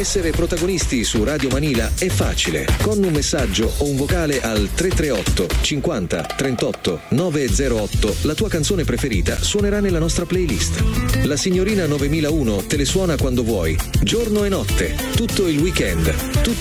Essere protagonisti su Radio Manila è facile. Con un messaggio o un vocale al 338 50 38 908 la tua canzone preferita suonerà nella nostra playlist. La signorina 9001 te le suona quando vuoi, giorno e notte, tutto il weekend, tutti